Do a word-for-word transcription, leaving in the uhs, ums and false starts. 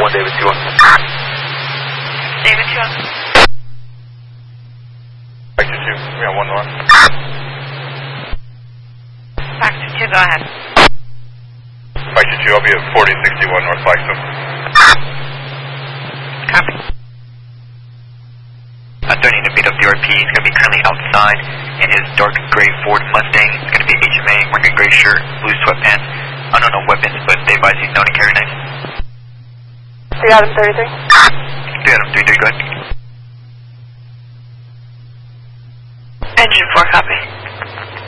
one, David two one. David two one. Factor two, we got one north. Factor two, go ahead. Factor two, I'll be at forty sixty-one North Flagstone. Copy. Uh, starting to beat up the R P. He's going to be currently outside in his dark gray Ford Mustang. It's going to be H M A, wearing a gray shirt, blue sweatpants. Unknown weapons, but they advise he's known to carry knives. three Adam thirty-three. three Adam thirty-three, go ahead.